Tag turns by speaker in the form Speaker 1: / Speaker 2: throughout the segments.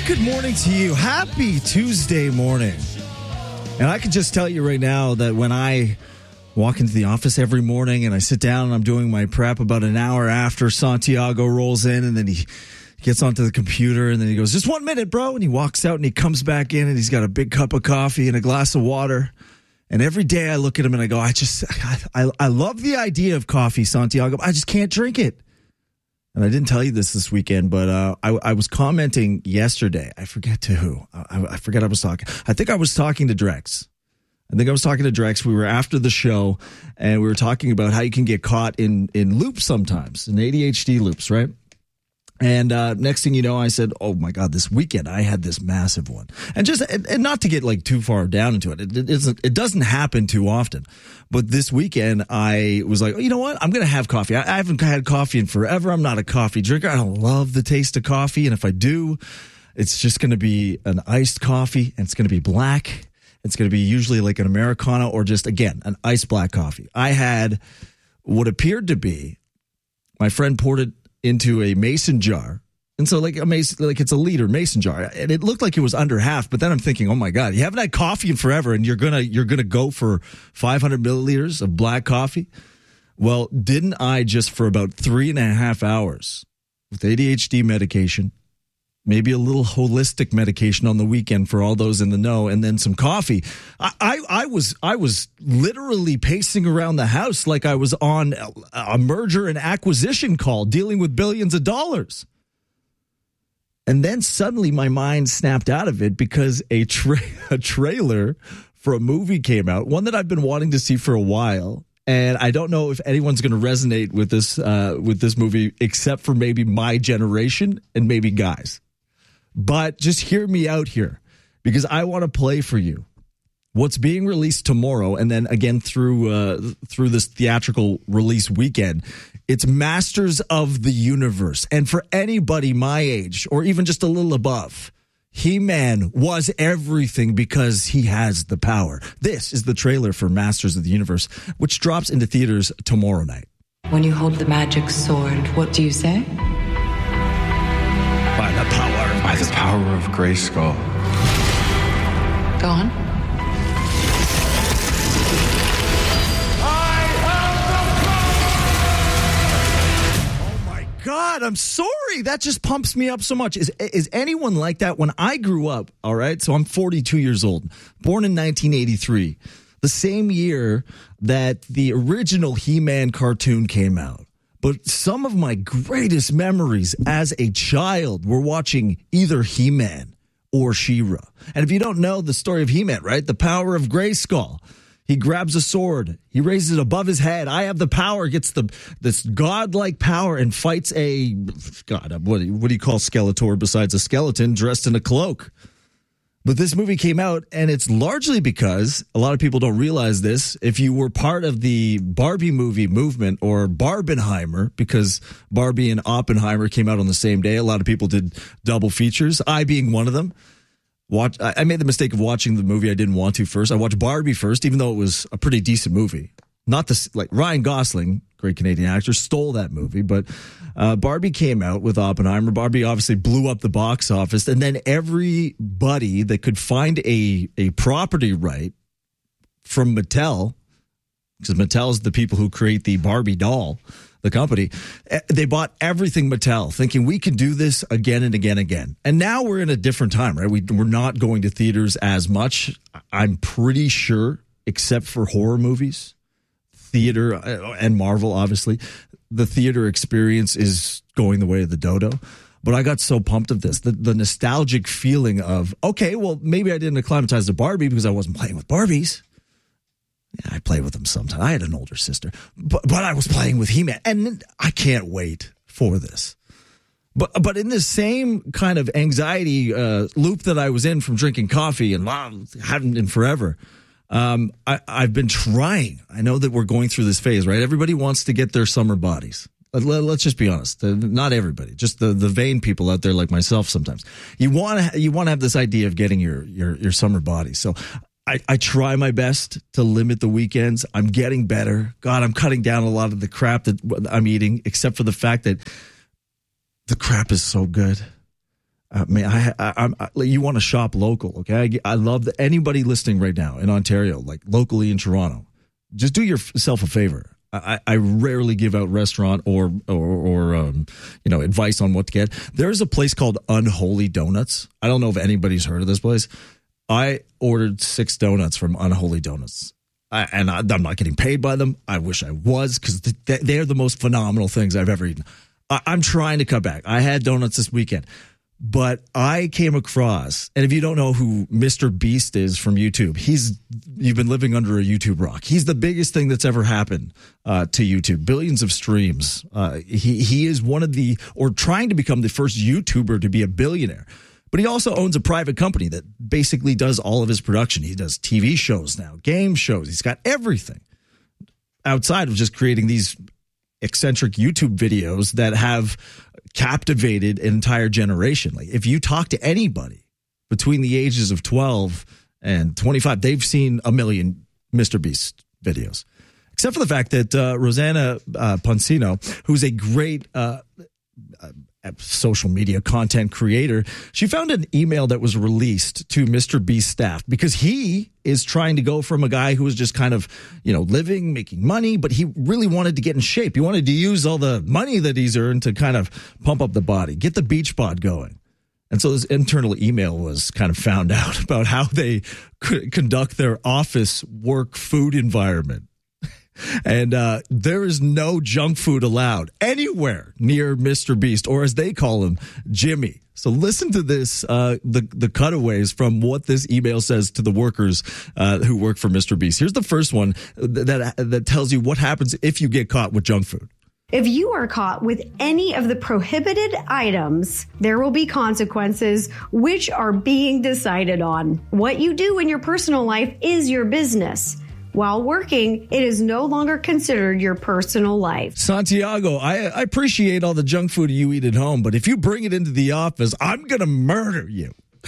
Speaker 1: Good morning to you. Happy Tuesday morning. And I can just tell you right now that when I walk into the office every morning and I sit down and I'm doing my prep about an hour after Santiago rolls in, and then he gets onto the computer and then he goes, "Just 1 minute, bro." And he walks out and he comes back in and he's got a big cup of coffee and a glass of water. And every day I look at him and I go, I love the idea of coffee, Santiago. I just can't drink it. And I didn't tell you this weekend, but I was commenting yesterday. I forget to who. I forget I was talking. I think I was talking to Drex. We were after the show, and we were talking about how you can get caught in loops sometimes, in ADHD loops, right? And next thing you know, I said, "Oh my God, this weekend I had this massive one." And not to get like too far down into it. It doesn't happen too often. But this weekend I was like, "Oh, you know what? I'm going to have coffee. I haven't had coffee in forever. I'm not a coffee drinker. I don't love the taste of coffee. And if I do, it's just going to be an iced coffee, and it's going to be black. It's going to be usually like an Americano or just, again, an iced black coffee." I had what appeared to be, my friend poured it into a mason jar. And so like it's a liter mason jar. And it looked like it was under half, but then I'm thinking, oh my God, you haven't had coffee in forever and you're gonna go for 500 milliliters of black coffee? Well, didn't I just for about 3.5 hours with ADHD medication, maybe a little holistic medication on the weekend for all those in the know, and then some coffee. I was literally pacing around the house like I was on a merger and acquisition call dealing with billions of dollars. And then suddenly my mind snapped out of it because a trailer for a movie came out, one that I've been wanting to see for a while. And I don't know if anyone's going to resonate with this movie except for maybe my generation and maybe guys. But just hear me out here, because I want to play for you what's being released tomorrow, and then again through this theatrical release weekend. It's Masters of the Universe. And for anybody my age or even just a little above, He-Man was everything because he has the power. This is the trailer for Masters of the Universe, which drops into theaters tomorrow night.
Speaker 2: When you hold the magic sword, what do you say?
Speaker 3: By the power of Grayskull.
Speaker 2: Go on.
Speaker 1: Oh my God, I'm sorry. That just pumps me up so much. Is anyone like that? When I grew up, all right, so I'm 42 years old, born in 1983, the same year that the original He-Man cartoon came out. But some of my greatest memories as a child were watching either He-Man or She-Ra. And if you don't know the story of He-Man, right? The power of Grayskull. He grabs a sword. He raises it above his head. I have the power. Gets this godlike power and fights what do you call Skeletor besides a skeleton dressed in a cloak? But this movie came out, and it's largely because a lot of people don't realize this. If you were part of the Barbie movie movement, or Barbenheimer, because Barbie and Oppenheimer came out on the same day, a lot of people did double features, I being one of them. I made the mistake of watching the movie I didn't want to first. I watched Barbie first, even though it was a pretty decent movie. Not like Ryan Gosling, great Canadian actor, stole that movie, but Barbie came out with Oppenheimer. Barbie obviously blew up the box office, and then everybody that could find a property right from Mattel, because Mattel is the people who create the Barbie doll, the company, they bought everything Mattel, thinking we can do this again and again and again. And now we're in a different time, right? We're not going to theaters as much, I'm pretty sure, except for horror movies. Theater and Marvel, obviously, the theater experience is going the way of the dodo. But I got so pumped of this, the nostalgic feeling of, okay, well, maybe I didn't acclimatize to Barbie because I wasn't playing with Barbies. Yeah, I play with them sometimes. I had an older sister, but I was playing with He-Man, and I can't wait for this. But in the same kind of anxiety loop that I was in from drinking coffee and hadn't in forever. I've been trying. I know that we're going through this phase, right? Everybody wants to get their summer bodies. Let's just be honest. Not everybody, just the vain people out there like myself. Sometimes you want to have this idea of getting your summer body. So I try my best to limit the weekends. I'm getting better. God, I'm cutting down a lot of the crap that I'm eating, except for the fact that the crap is so good. You want to shop local, okay? I love that anybody listening right now in Ontario, like locally in Toronto, just do yourself a favor. I rarely give out restaurant or advice on what to get. There's a place called Unholy Donuts. I don't know if anybody's heard of this place. I ordered 6 donuts from Unholy Donuts. I'm not getting paid by them. I wish I was, because they're the most phenomenal things I've ever eaten. I'm trying to cut back. I had donuts this weekend, but I came across, and if you don't know who Mr. Beast is from YouTube, you've been living under a YouTube rock. He's the biggest thing that's ever happened to YouTube. Billions of streams. He is trying to become the first YouTuber to be a billionaire. But he also owns a private company that basically does all of his production. He does TV shows now, game shows. He's got everything outside of just creating these eccentric YouTube videos that have captivated an entire generation. Like, if you talk to anybody between the ages of 12 and 25, they've seen a million Mr. Beast videos. Except for the fact that Rosanna Pansino, who's a great social media content creator, she found an email that was released to Mr. Beast staff, because he is trying to go from a guy who was just kind of, living, making money, but he really wanted to get in shape. He wanted to use all the money that he's earned to kind of pump up the body, get the beach bod going. And so this internal email was kind of found out about how they conduct their office work food environment. And there is no junk food allowed anywhere near Mr. Beast, or as they call him, Jimmy. So listen to this, the cutaways from what this email says to the workers who work for Mr. Beast. Here's the first one that tells you what happens if you get caught with junk food.
Speaker 4: If you are caught with any of the prohibited items, there will be consequences which are being decided on. What you do in your personal life is your business. While working, it is no longer considered your personal life. Santiago,
Speaker 1: I appreciate all the junk food you eat at home, but if you bring it into the office, I'm going to murder you.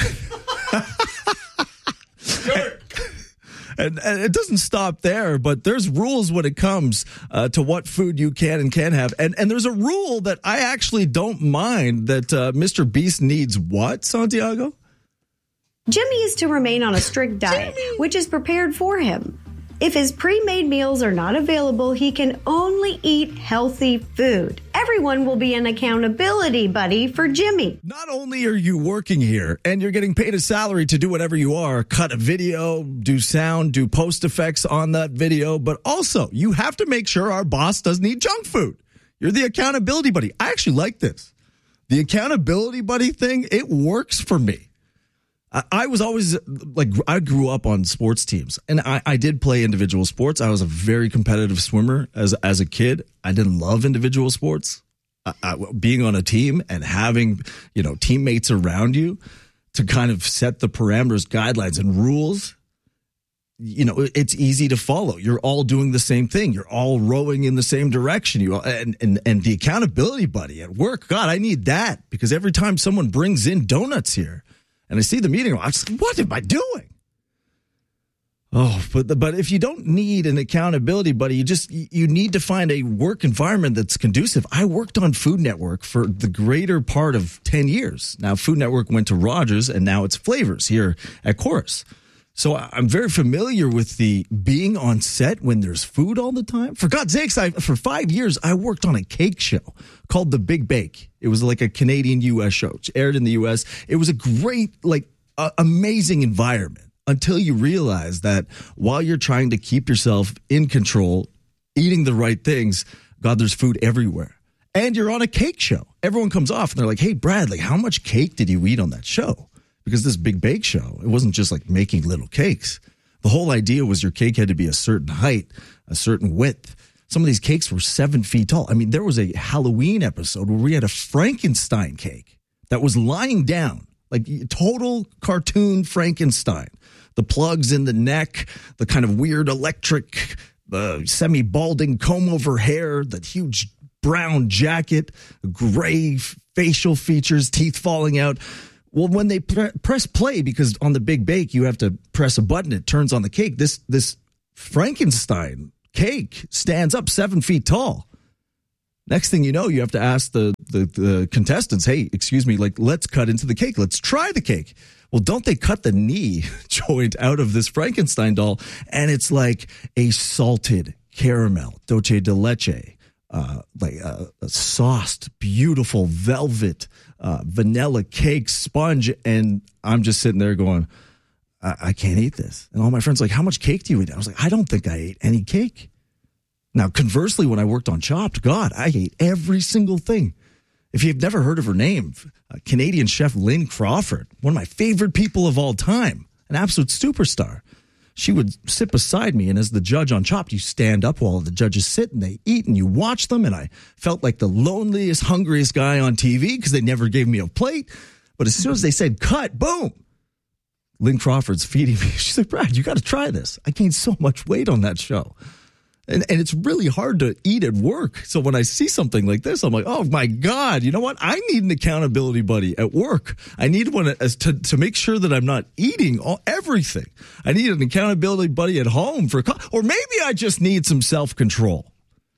Speaker 1: And it doesn't stop there, but there's rules when it comes to what food you can and can't have. And there's a rule that I actually don't mind, that Mr. Beast needs what, Santiago?
Speaker 4: Jimmy is to remain on a strict diet, which is prepared for him. If his pre-made meals are not available, he can only eat healthy food. Everyone will be an accountability buddy for Jimmy.
Speaker 1: Not only are you working here and you're getting paid a salary to do whatever you are, cut a video, do sound, do post effects on that video, but also you have to make sure our boss doesn't eat junk food. You're the accountability buddy. I actually like this. The accountability buddy thing, it works for me. I was always I grew up on sports teams, and I did play individual sports. I was a very competitive swimmer as a kid. I didn't love individual sports. Being on a team and having, teammates around you to kind of set the parameters, guidelines, and rules, it's easy to follow. You're all doing the same thing. You're all rowing in the same direction. And the accountability buddy at work, God, I need that, because every time someone brings in donuts here, and I see the meeting, I'm just, what am I doing? Oh, but if you don't need an accountability buddy, you need to find a work environment that's conducive. I worked on Food Network for the greater part of 10 years. Now, Food Network went to Rogers, and now it's Flavors here at Chorus. So I'm very familiar with the being on set when there's food all the time. For God's sakes, for 5 years, I worked on a cake show called The Big Bake. It was like a Canadian-U.S. show. It aired in the U.S. It was a great, amazing environment, until you realize that while you're trying to keep yourself in control, eating the right things, God, there's food everywhere. And you're on a cake show. Everyone comes off and they're like, hey, Bradley, how much cake did you eat on that show? Because this Big Bake show, it wasn't just like making little cakes. The whole idea was your cake had to be a certain height, a certain width. Some of these cakes were 7 feet tall. I mean, there was a Halloween episode where we had a Frankenstein cake that was lying down, like total cartoon Frankenstein. The plugs in the neck, the kind of weird electric, semi-balding comb-over hair, the huge brown jacket, gray facial features, teeth falling out. Well, when they press play, because on the Big Bake, you have to press a button, it turns on the cake. This Frankenstein cake stands up 7 feet tall. Next thing you know, you have to ask the contestants, hey, excuse me, like, let's cut into the cake. Let's try the cake. Well, don't they cut the knee joint out of this Frankenstein doll? And it's like a salted caramel, dulce de leche, like a sauced, beautiful velvet, vanilla cake sponge. And I'm just sitting there going, I can't eat this. And all my friends are like, how much cake do you eat? I was like, I don't think I ate any cake. Now, conversely, when I worked on Chopped, God, I ate every single thing. If you've never heard of her name, Canadian chef Lynn Crawford, one of my favorite people of all time, an absolute superstar. She would sit beside me, and as the judge on Chopped, you stand up while the judges sit and they eat and you watch them, and I felt like the loneliest, hungriest guy on TV because they never gave me a plate. But as soon as they said cut, boom, Lynn Crawford's feeding me. She's like, Brad, you got to try this. I gained so much weight on that show. And it's really hard to eat at work. So when I see something like this, I'm like, oh, my God, you know what? I need an accountability buddy at work. I need one to make sure that I'm not eating everything. I need an accountability buddy at home or maybe I just need some self-control.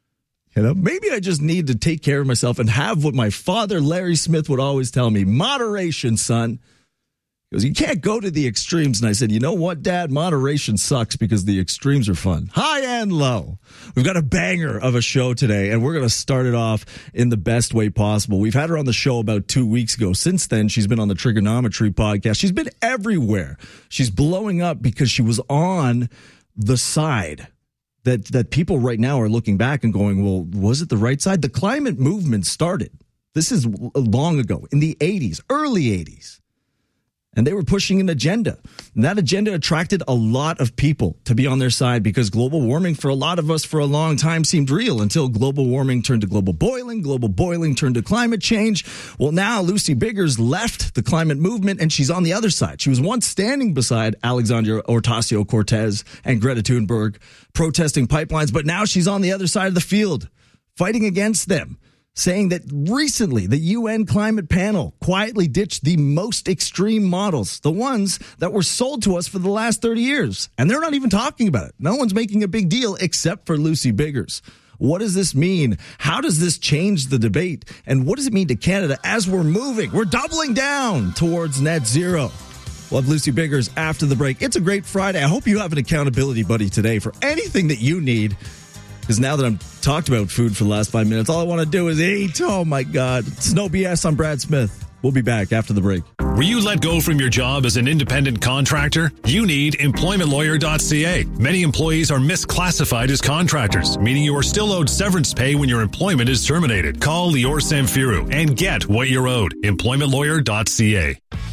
Speaker 1: You know, maybe I just need to take care of myself and have what my father, Larry Smith, would always tell me, moderation, son. He goes, you can't go to the extremes. And I said, you know what, Dad? Moderation sucks because the extremes are fun. High and low. We've got a banger of a show today, and we're going to start it off in the best way possible. We've had her on the show about 2 weeks ago. Since then, she's been on the Trigonometry podcast. She's been everywhere. She's blowing up because she was on the side that people right now are looking back and going, well, was it the right side? The climate movement started. This is long ago, in the 80s, early 80s. And they were pushing an agenda. And that agenda attracted a lot of people to be on their side because global warming for a lot of us for a long time seemed real until global warming turned to global boiling turned to climate change. Well, now Lucy Biggers left the climate movement and she's on the other side. She was once standing beside Alexandria Ocasio-Cortez and Greta Thunberg protesting pipelines, but now she's on the other side of the field fighting against them, saying that recently the UN climate panel quietly ditched the most extreme models, the ones that were sold to us for the last 30 years. And they're not even talking about it. No one's making a big deal except for Lucy Biggers. What does this mean? How does this change the debate? And what does it mean to Canada as we're moving? We're doubling down towards net zero. We'll have Lucy Biggers after the break. It's a great Friday. I hope you have an accountability buddy today for anything that you need. Because now that I've talked about food for the last 5 minutes, all I want to do is eat. Oh, my God. It's No BS. I'm Brad Smith. We'll be back after the break.
Speaker 5: Were you let go from your job as an independent contractor? You need employmentlawyer.ca. Many employees are misclassified as contractors, meaning you are still owed severance pay when your employment is terminated. Call Lior Samfiru and get what you're owed. Employmentlawyer.ca.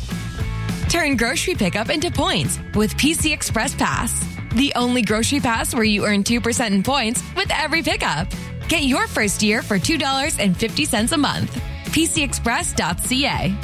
Speaker 6: Turn grocery pickup into points with PC Express Pass. The only grocery pass where you earn 2% in points with every pickup. Get your first year for $2.50 a month. PCExpress.ca.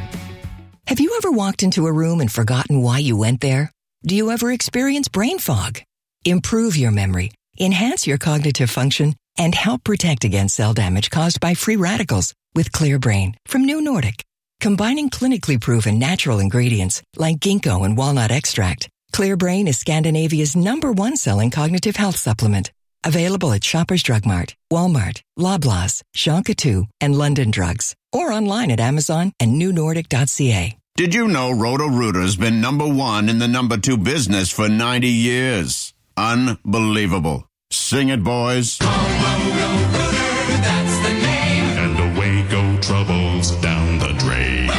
Speaker 7: Have you ever walked into a room and forgotten why you went there? Do you ever experience brain fog? Improve your memory, enhance your cognitive function, and help protect against cell damage caused by free radicals with Clear Brain from New Nordic. Combining clinically proven natural ingredients like ginkgo and walnut extract, Clear Brain is Scandinavia's #1 selling cognitive health supplement. Available at Shoppers Drug Mart, Walmart, Loblaws, Shonka 2, and London Drugs. Or online at Amazon and newnordic.ca.
Speaker 8: Did you know Roto-Rooter's been #1 in the #2 business for 90 years? Unbelievable. Sing it, boys.
Speaker 9: Roto-Rooter, that's the name.
Speaker 5: And away go troubles down the drain.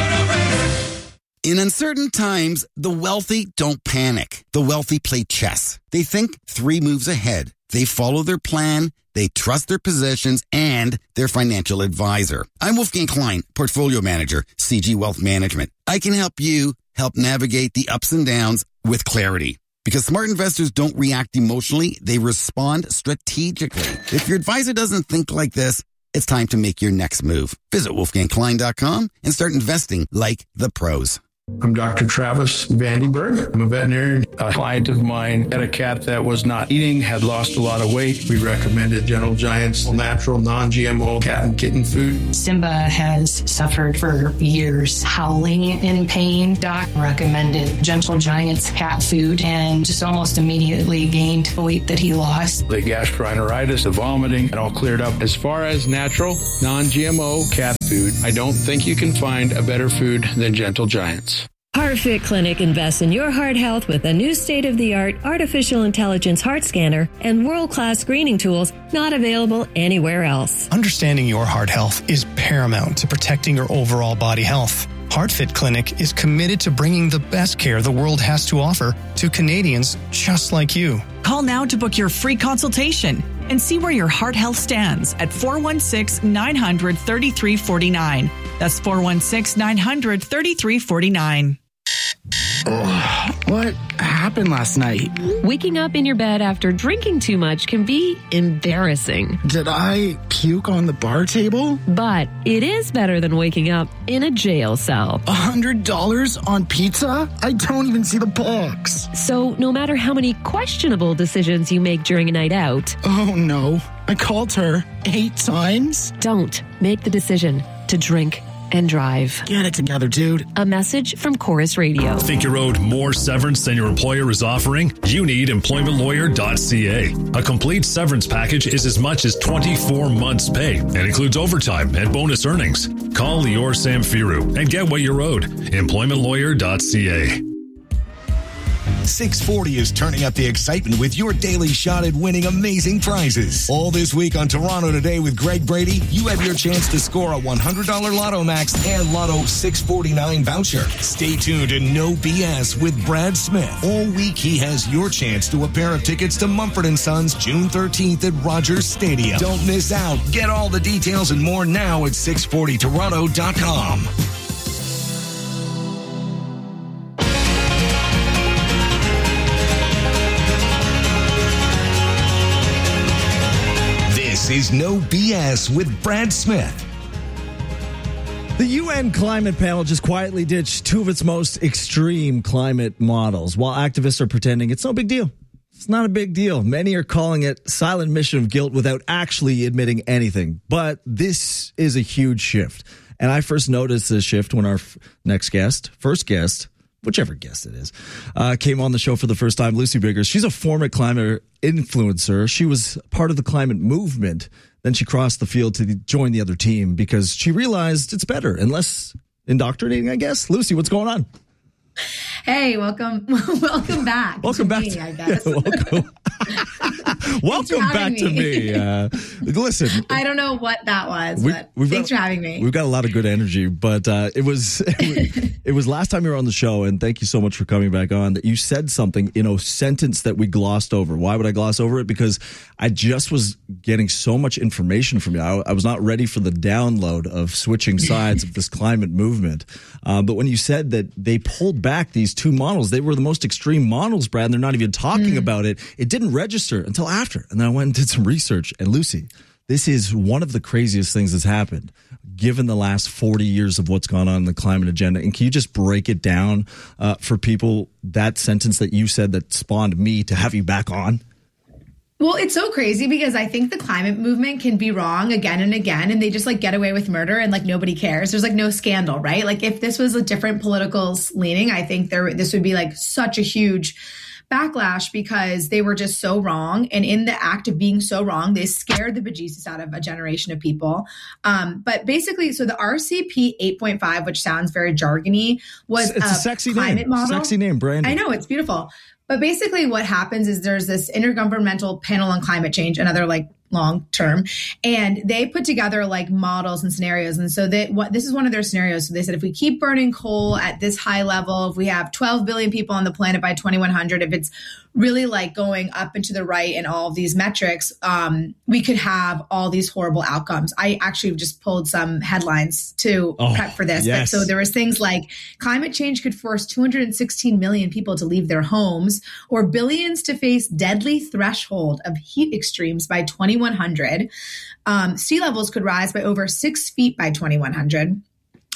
Speaker 10: In uncertain times, the wealthy don't panic. The wealthy play chess. They think 3 moves ahead. They follow their plan, they trust their positions, and their financial advisor. I'm Wolfgang Klein, Portfolio Manager, CG Wealth Management. I can help you help navigate the ups and downs with clarity. Because smart investors don't react emotionally, they respond strategically. If your advisor doesn't think like this, it's time to make your next move. Visit wolfgangklein.com and start investing like the pros.
Speaker 11: I'm Dr. Travis Vandenberg. I'm a veterinarian. A client of mine had a cat that was not eating, had lost a lot of weight. We recommended Gentle Giant's natural, non-GMO cat and kitten food.
Speaker 12: Simba has suffered for years, howling in pain. Doc recommended Gentle Giant's cat food and just almost immediately gained the weight that he lost.
Speaker 11: The gastroenteritis, the vomiting, it all cleared up. As far as natural, non-GMO cat food, I don't think you can find a better food than Gentle Giant's.
Speaker 13: HeartFit Clinic invests in your heart health with a new state-of-the-art artificial intelligence heart scanner and world-class screening tools not available anywhere else.
Speaker 14: Understanding your heart health is paramount to protecting your overall body health. HeartFit Clinic is committed to bringing the best care the world has to offer to Canadians just like you.
Speaker 15: Call now to book your free consultation and see where your heart health stands at 416-900-3349. That's 416-900-3349.
Speaker 16: What happened last night?
Speaker 17: Waking up in your bed after drinking too much can be embarrassing.
Speaker 16: Did I puke on the bar table?
Speaker 17: But it is better than waking up in a jail cell.
Speaker 16: $100 on pizza? I don't even see the box.
Speaker 17: So no matter how many questionable decisions you make during a night out.
Speaker 16: Oh no, I called her 8 times.
Speaker 17: Don't make the decision to drink and drive.
Speaker 16: Get it together, dude.
Speaker 17: A message from Chorus Radio.
Speaker 5: Think you're owed more severance than your employer is offering? You need employmentlawyer.ca. A complete severance package is as much as 24 months' pay and includes overtime and bonus earnings. Call Lior Samfiru and get what you're owed. Employmentlawyer.ca.
Speaker 18: 640 is turning up the excitement with your daily shot at winning amazing prizes. All this week on Toronto Today with Greg Brady, you have your chance to score a $100 Lotto Max and Lotto 649 voucher. Stay tuned to No BS with Brad Smith. All week, he has your chance to a pair of tickets to Mumford & Sons June 13th at Rogers Stadium. Don't miss out. Get all the details and more now at 640toronto.com. This is No BS with Brad Smith.
Speaker 1: The UN climate panel just quietly ditched 2 of its most extreme climate models, while activists are pretending it's no big deal. It's not a big deal. Many are calling it silent admission of guilt without actually admitting anything. But this is a huge shift. And I first noticed this shift when our first guest, whichever guest it is, came on the show for the first time, Lucy Biggers. She's a former climate influencer. She was part of the climate movement. Then she crossed the field to join the other team because she realized it's better and less indoctrinating, I guess. Lucy, what's going on?
Speaker 19: Hey, welcome back.
Speaker 1: Welcome back,
Speaker 19: me, I guess.
Speaker 1: Welcome back to me. Listen,
Speaker 19: I don't know what that was, but thanks for having me.
Speaker 1: We've got a lot of good energy, but it was last time you were on the show, and thank you so much for coming back on, that you said something in a sentence that we glossed over. Why would I gloss over it? Because I just was getting so much information from you. I was not ready for the download of switching sides of this climate movement. But when you said that they pulled back these 2 models, they were the most extreme models, Brad, and they're not even talking about it. It didn't register until after. And then I went and did some research. And Lucy, this is one of the craziest things that's happened given the last 40 years of what's gone on in the climate agenda. And can you just break it down for people, that sentence that you said that spawned me to have you back on?
Speaker 19: Well, it's so crazy because I think the climate movement can be wrong again and again, and they just get away with murder and nobody cares. There's no scandal, right? If this was a different political leaning, I think this would be such a huge backlash because they were just so wrong. And in the act of being so wrong, they scared the bejesus out of a generation of people. But basically, so the RCP 8.5, which sounds very jargony, was
Speaker 1: it's a sexy
Speaker 19: climate
Speaker 1: name.
Speaker 19: model.
Speaker 1: Sexy name, Brandon.
Speaker 19: I know, it's beautiful. But basically what happens is there's this intergovernmental panel on climate change, another long term, and they put together models and scenarios. And so this is one of their scenarios. So they said, if we keep burning coal at this high level, if we have 12 billion people on the planet by 2100, if it's really going up and to the right in all of these metrics, we could have all these horrible outcomes. I actually just pulled some headlines to prep for this.
Speaker 1: Yes.
Speaker 19: So there was things like climate change could force 216 million people to leave their homes, or billions to face deadly threshold of heat extremes by 2100. Sea levels could rise by over 6 feet by 2100.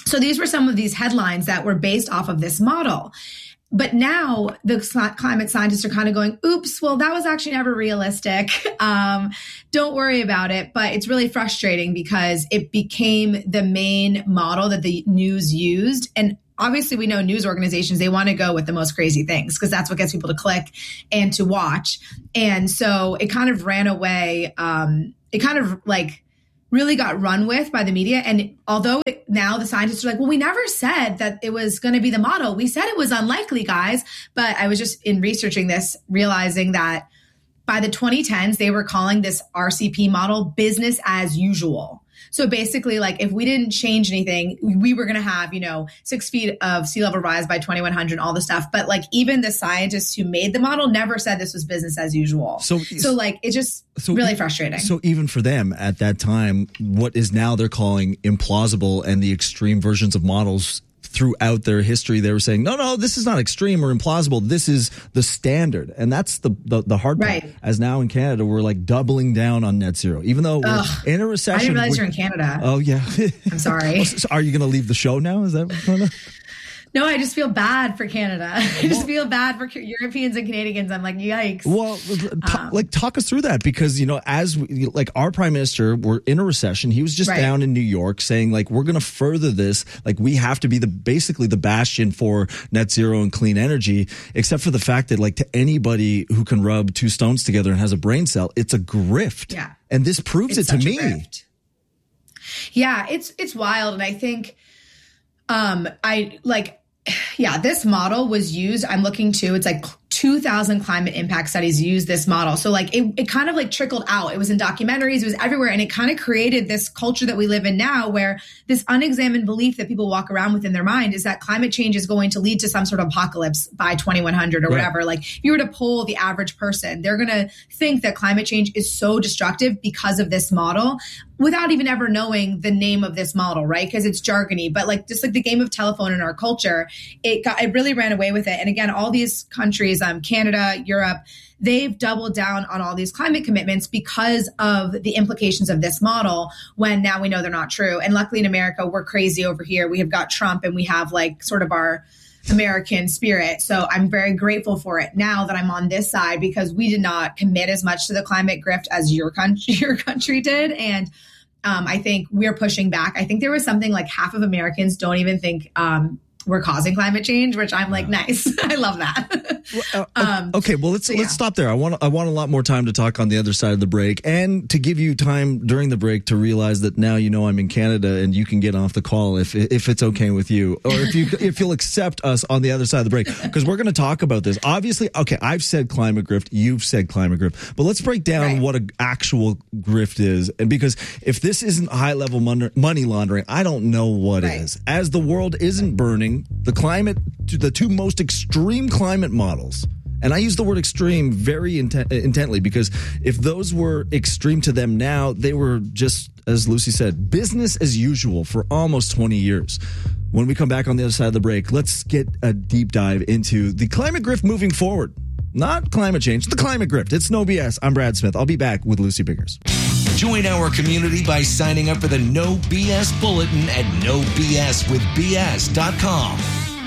Speaker 19: So these were some of these headlines that were based off of this model. But now the climate scientists are kind of going, oops, well, that was actually never realistic. Don't worry about it. But it's really frustrating because it became the main model that the news used. And obviously we know news organizations, they want to go with the most crazy things because that's what gets people to click and to watch. And so it kind of ran away. It kind of like really got run with by the media. And although now the scientists are like, well, we never said that it was going to be the model. We said it was unlikely, guys. But I was just in researching this, realizing that by the 2010s, they were calling this RCP model business as usual. So basically, like if we didn't change anything, we were going to have, 6 feet of sea level rise by 2100 and all this stuff. But like even the scientists who made the model never said this was business as usual. So like it's just really frustrating.
Speaker 1: So even for them at that time, what is now they're calling implausible and the extreme versions of models throughout their history, they were saying, no, this is not extreme or implausible. This is the standard. And that's the hard part.
Speaker 19: Right.
Speaker 1: As now in Canada, we're like doubling down on net zero, even though we're in a recession.
Speaker 19: I didn't realize you're in Canada.
Speaker 1: Oh, yeah.
Speaker 19: I'm sorry.
Speaker 1: So are you going to leave the show now? Is that what's going on?
Speaker 19: No, I just feel bad for Canada. I just feel bad for Europeans and Canadians. I'm like, yikes.
Speaker 1: Well, talk us through that because, as our prime minister, we're in a recession. He was just down in New York saying like, we're going to further this. Like we have to be basically the bastion for net zero and clean energy, except for the fact that like to anybody who can rub two stones together and has a brain cell, it's a grift.
Speaker 19: Yeah.
Speaker 1: And this proves it to me.
Speaker 19: Yeah, it's wild. And I think, this model was used. I'm looking to, it's like 2,000 climate impact studies use this model. So like it kind of like trickled out. It was in documentaries, it was everywhere. And it kind of created this culture that we live in now where this unexamined belief that people walk around with in their mind is that climate change is going to lead to some sort of apocalypse by 2100 or whatever. Like if you were to poll the average person, they're going to think that climate change is so destructive because of this model without even ever knowing the name of this model, right? Because it's jargony. But like just like the game of telephone in our culture, it really ran away with it. And again, all these countries, Canada, Europe, they've doubled down on all these climate commitments because of the implications of this model when now we know they're not true. And luckily in America, we're crazy over here. We have got Trump and we have like sort of our American spirit. So I'm very grateful for it now that I'm on this side because we did not commit as much to the climate grift as your country did. And I think we're pushing back. I think there was something like half of Americans don't even think we're causing climate change, which I'm like, nice. I love that.
Speaker 1: Okay, well, let's stop there. I want a lot more time to talk on the other side of the break and to give you time during the break to realize that now I'm in Canada and you can get off the call if it's okay with you, or if you'll accept us on the other side of the break, because we're going to talk about this. Obviously, okay, I've said climate grift, you've said climate grift, but let's break down what an actual grift is, and because if this isn't high level money laundering, I don't know what is. As the world isn't burning, the two most extreme climate models, and I use the word extreme very intently because if those were extreme to them now, they were just, as Lucy said, business as usual for almost 20 years. When we come back on the other side of the break, let's get a deep dive into the climate grift moving forward. Not climate change, the climate grift. It's No BS. I'm Brad Smith. I'll be back with Lucy Biggers.
Speaker 18: Join our community by signing up for the No BS Bulletin at nobswithbs.com.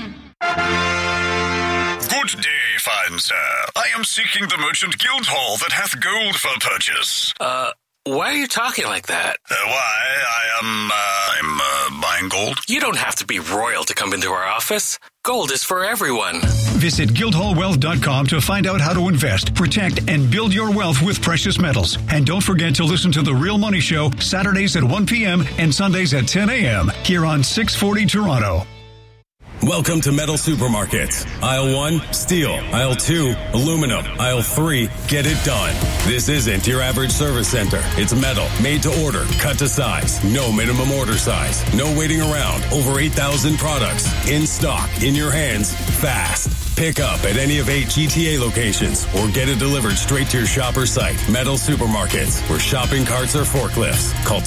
Speaker 20: Good day, fine sir. I am seeking the merchant guild hall that hath gold for purchase.
Speaker 21: Why are you talking like that?
Speaker 20: I'm buying gold.
Speaker 21: You don't have to be royal to come into our office. Gold is for everyone.
Speaker 22: Visit guildhallwealth.com to find out how to invest, protect, and build your wealth with precious metals. And don't forget to listen to The Real Money Show Saturdays at 1 p.m. and Sundays at 10 a.m. here on 640 Toronto.
Speaker 23: Welcome to Metal Supermarkets. Aisle 1, steel. Aisle 2, aluminum. Aisle 3, get it done. This isn't your average service center. It's metal, made to order, cut to size. No minimum order size. No waiting around. Over 8,000 products. In stock, in your hands, fast. Pick up at any of 8 GTA locations or get it delivered straight to your shopper site. Metal Supermarkets, where shopping carts are forklifts. Call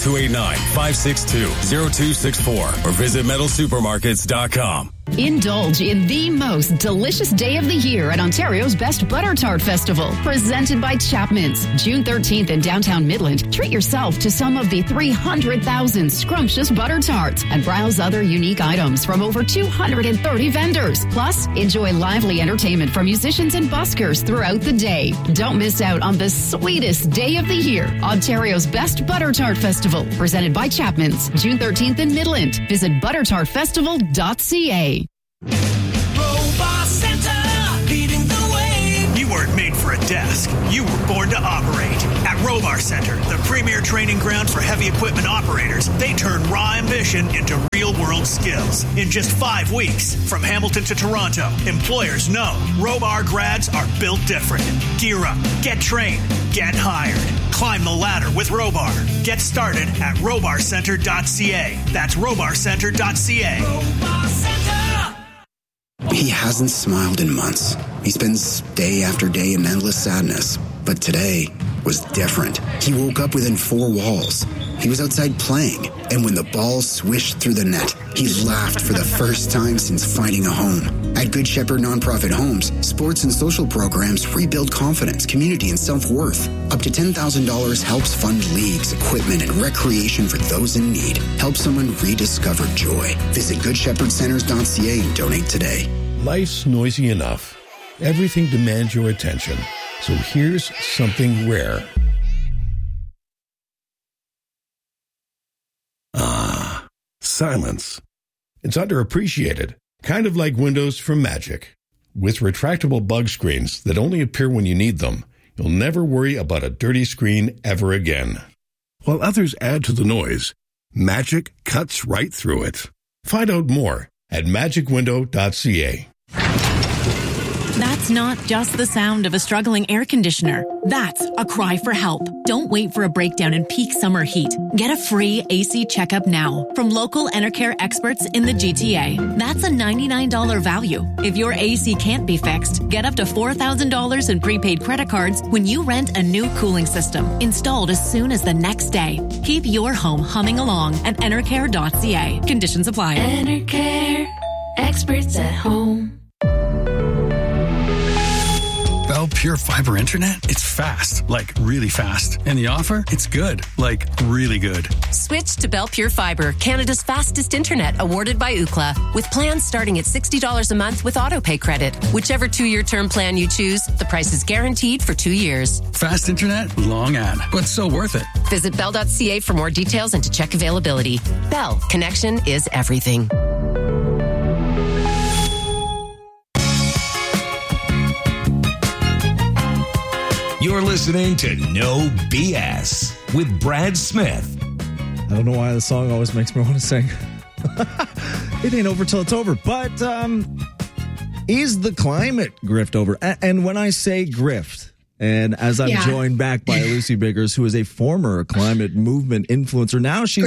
Speaker 23: 289-562-0264 or visit metalsupermarkets.com.
Speaker 2: Indulge in the most delicious day of the year at Ontario's Best Butter Tart Festival, presented by Chapman's. June 13th in downtown Midland, treat yourself to some of the 300,000 scrumptious butter tarts and browse other unique items from over 230 vendors. Plus, enjoy lively entertainment from musicians and buskers throughout the day. Don't miss out on the sweetest day of the year. Ontario's Best Butter Tart Festival, presented by Chapman's. June 13th in Midland. Visit buttertartfestival.ca.
Speaker 3: Robot Center, leading the way. You weren't made for a desk. You were born to operate. At Robar Center, the premier training ground for heavy equipment operators, they turn raw ambition into real-world skills. In just 5 weeks, from Hamilton to Toronto, employers know Robar grads are built different. Gear up, get trained, get hired. Climb the ladder with Robar. Get started at robarcenter.ca. That's robarcenter.ca. Robar Center.
Speaker 4: He hasn't smiled in months. He spends day after day in endless sadness. But today was different. He woke up within 4 walls. He was outside playing, and when the ball swished through the net, he laughed for the first time since finding a home. At Good Shepherd Nonprofit Homes, sports and social programs rebuild confidence, community, and self-worth. Up to $10,000 helps fund leagues, equipment, and recreation for those in need. Help someone rediscover joy. Visit GoodShepherdCenters.ca and donate today.
Speaker 24: Life's noisy enough. Everything demands your attention. So here's something rare. Ah, silence. It's underappreciated, kind of like windows from Magic. With retractable bug screens that only appear when you need them, you'll never worry about a dirty screen ever again. While others add to the noise, Magic cuts right through it. Find out more at magicwindow.ca.
Speaker 25: That's not just the sound of a struggling air conditioner. That's a cry for help. Don't wait for a breakdown in peak summer heat. Get a free AC checkup now from local Enercare experts in the GTA. That's a $99 value. If your AC can't be fixed, get up to $4,000 in prepaid credit cards when you rent a new cooling system, installed as soon as the next day. Keep your home humming along at enercare.ca. Conditions apply.
Speaker 26: Enercare, experts at home.
Speaker 27: Bell Pure Fiber Internet? It's fast, like really fast. And the offer? It's good, like really good.
Speaker 28: Switch to Bell Pure Fiber, Canada's fastest internet, awarded by Ookla, with plans starting at $60 a month with autopay credit. Whichever 2-year term plan you choose, the price is guaranteed for 2 years.
Speaker 27: Fast internet, long ad, but so worth it.
Speaker 28: Visit bell.ca for more details and to check availability. Bell, connection is everything.
Speaker 18: You're listening to No BS with Brad Smith.
Speaker 1: I don't know why the song always makes me want to sing. It ain't over till it's over. But is the climate grift over? And when I say grift, and as I'm joined back by Lucy Biggers, who is a former climate movement influencer, now she's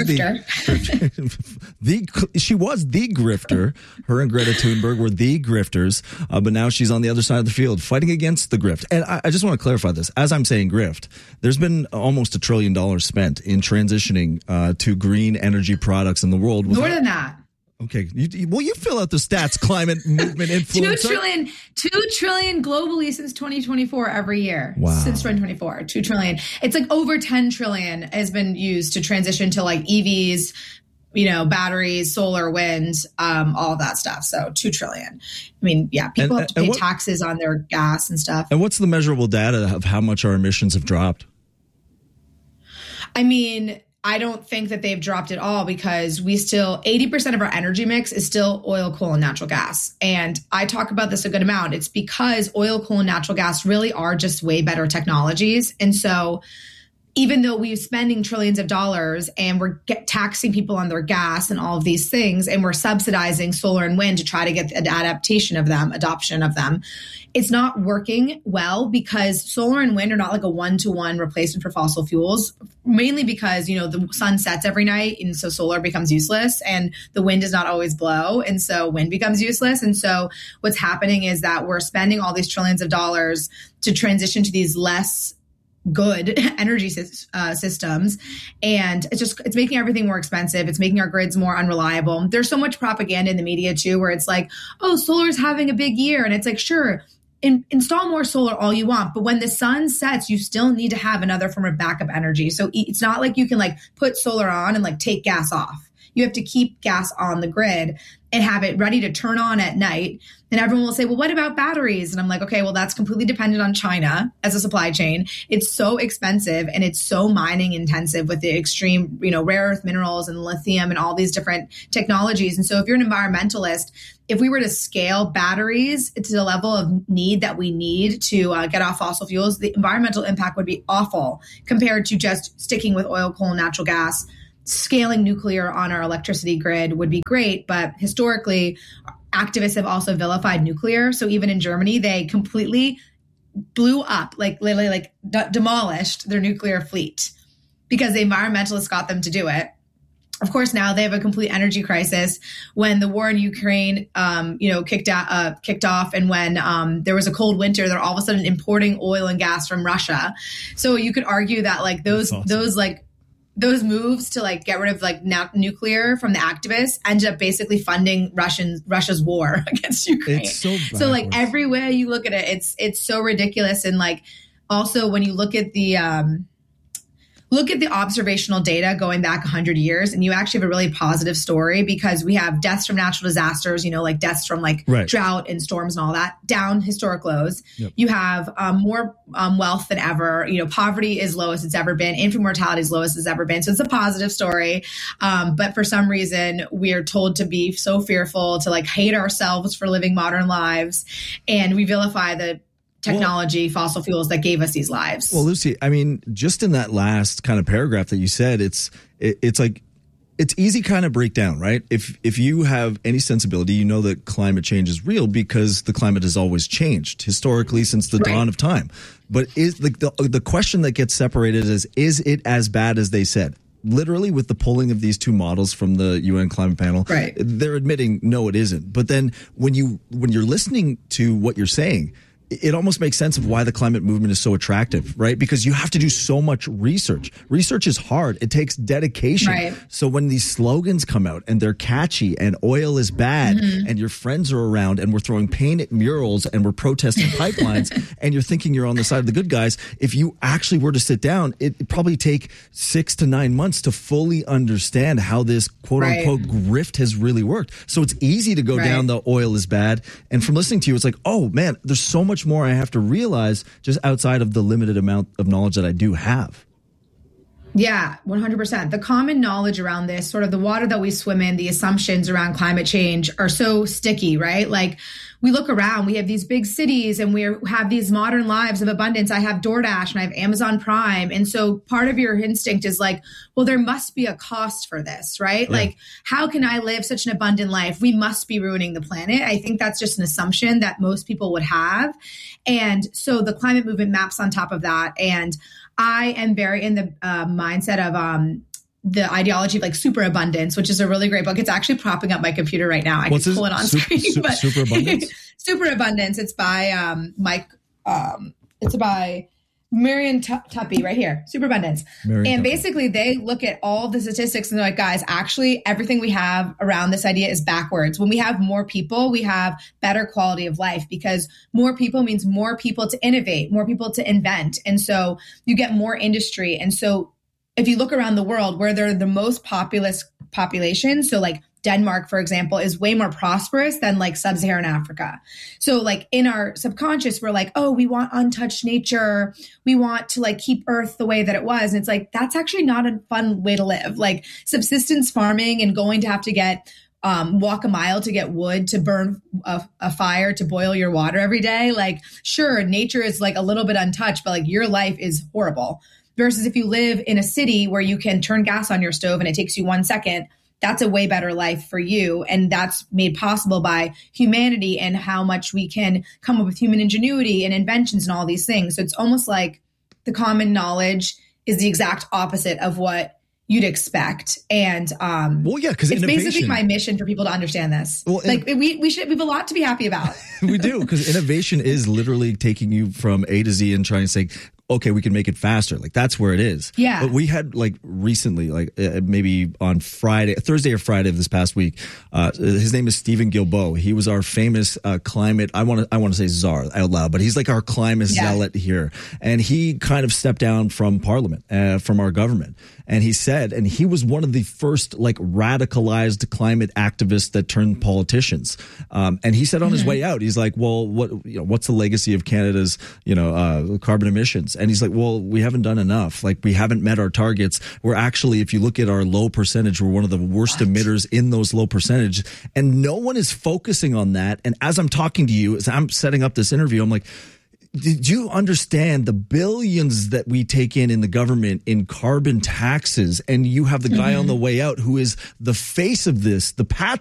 Speaker 1: she was the grifter. Her and Greta Thunberg were the grifters, but now she's on the other side of the field fighting against the grift. And I just want to clarify this. As I'm saying grift, there's been almost $1 trillion spent in transitioning to green energy products in the world.
Speaker 19: More than that.
Speaker 1: Okay. You fill out the stats, climate movement influencer.
Speaker 19: 2 trillion globally since 2024 every year.
Speaker 1: Wow.
Speaker 19: Since 2024, 2 trillion. It's like over 10 trillion has been used to transition to like EVs, batteries, solar, wind, all of that stuff. So 2 trillion. I mean, people have to pay taxes on their gas and stuff.
Speaker 1: And what's the measurable data of how much our emissions have dropped?
Speaker 19: I mean, I don't think that they've dropped it all because 80% of our energy mix is still oil, coal, and natural gas. And I talk about this a good amount. It's because oil, coal, and natural gas really are just way better technologies. And so even though we're spending trillions of dollars and we're taxing people on their gas and all of these things, and we're subsidizing solar and wind to try to get an adoption of them, it's not working well because solar and wind are not like a one-to-one replacement for fossil fuels, mainly because, the sun sets every night. And so solar becomes useless and the wind does not always blow. And so wind becomes useless. And so what's happening is that we're spending all these trillions of dollars to transition to these less good energy systems. And it's making everything more expensive. It's making our grids more unreliable. There's so much propaganda in the media too, where it's like, oh, solar's having a big year. And it's like, sure, install more solar all you want. But when the sun sets, you still need to have another form of backup energy. So it's not like you can put solar on and take gas off. You have to keep gas on the grid and have it ready to turn on at night. And everyone will say, well, what about batteries? And I'm like, okay, well, that's completely dependent on China as a supply chain. It's so expensive and it's so mining intensive with the extreme, rare earth minerals and lithium and all these different technologies. And so if you're an environmentalist, if we were to scale batteries to the level of need that we need to get off fossil fuels, the environmental impact would be awful compared to just sticking with oil, coal, and natural gas. Scaling nuclear on our electricity grid would be great, but historically, activists have also vilified nuclear. So even in Germany, they completely blew up, literally demolished their nuclear fleet because the environmentalists got them to do it. Of course, now they have a complete energy crisis when the war in Ukraine, kicked off, and when there was a cold winter, they're all of a sudden importing oil and gas from Russia. So you could argue that those moves to get rid of nuclear from the activists ended up basically funding Russia's war against Ukraine.
Speaker 1: It's so
Speaker 19: every way you look at it, it's so ridiculous. And also when you look at the observational data going back 100 years, and you actually have a really positive story because we have deaths from natural disasters, deaths from drought and storms and all that, down historic lows. Yep. You have more wealth than ever. Poverty is lowest it's ever been. Infant mortality is lowest it's ever been. So it's a positive story. But for some reason, we are told to be so fearful, to hate ourselves for living modern lives. And we vilify the technology, fossil fuels that gave us these lives.
Speaker 1: Well, Lucy, I mean, just in that last kind of paragraph that you said, it's easy kind of break down, right? If you have any sensibility, you know that climate change is real because the climate has always changed historically since the dawn of time. But is the question that gets separated is it as bad as they said? Literally, with the polling of these two models from the UN climate panel, they're admitting no, it isn't. But then when you're listening to what you're saying, it almost makes sense of why the climate movement is so attractive, right? Because you have to do so much research. Research is hard. It takes dedication. Right. So when these slogans come out and they're catchy and oil is bad and your friends are around and we're throwing paint at murals and we're protesting pipelines and you're thinking you're on the side of the good guys, if you actually were to sit down, it'd probably take 6 to 9 months to fully understand how this quote unquote grift has really worked. So it's easy to go down the oil is bad. And from listening to you, it's like, oh man, there's so much more I have to realize just outside of the limited amount of knowledge that I do have.
Speaker 19: Yeah, 100%. The common knowledge around this, sort of the water that we swim in, the assumptions around climate change are so sticky, right? We look around, we have these big cities and we have these modern lives of abundance. I have DoorDash and I have Amazon Prime. And so part of your instinct is well, there must be a cost for this, right? Yeah. How can I live such an abundant life? We must be ruining the planet. I think that's just an assumption that most people would have. And so the climate movement maps on top of that. And I am very in the mindset of the ideology of superabundance, which is a really great book. It's actually propping up my computer right now. I can pull it on screen. But
Speaker 1: Superabundance?
Speaker 19: Superabundance. It's by it's by Marian Tuppy right here. Superabundance. And basically they look at all the statistics and they're like, guys, actually everything we have around this idea is backwards. When we have more people, we have better quality of life because more people means more people to innovate, more people to invent. And so you get more industry. And so if you look around the world where they're the most populous population, so Denmark, for example, is way more prosperous than sub-Saharan Africa. So in our subconscious, we're oh, we want untouched nature. We want to keep Earth the way that it was. And it's that's actually not a fun way to live. Subsistence farming and going to have to get walk a mile to get wood to burn a fire to boil your water every day. Sure, nature is a little bit untouched, but your life is horrible. versus if you live in a city where you can turn gas on your stove and it takes you 1 second, that's a way better life for you. And that's made possible by humanity and how much we can come up with human ingenuity and inventions and all these things. So it's almost like the common knowledge is the exact opposite of what you'd expect. And
Speaker 1: because
Speaker 19: it's basically my mission for people to understand this. We have a lot to be happy about.
Speaker 1: We do, because innovation is literally taking you from A to Z and trying to say, okay, we can make it faster. Like, that's where it is.
Speaker 19: Yeah.
Speaker 1: But we had, like, recently, like maybe on Thursday or Friday of this past week, his name is Stephen Guilbeault. He was our famous climate, I want to say czar out loud, but he's like our climate zealot here. And he kind of stepped down from Parliament, from our government. And he said, and he was one of the first, like, radicalized climate activists that turned politicians. And he said on his way out, he's like, well, what's the legacy of Canada's, carbon emissions? And he's like, well, we haven't done enough. Like, we haven't met our targets. We're actually, if you look at our low percentage, we're one of the worst emitters in those low percentage. And no one is focusing on that. And as I'm talking to you, as I'm setting up this interview, I'm like, did you understand the billions that we take in the government in carbon taxes? And you have the guy on the way out who is the face of this, the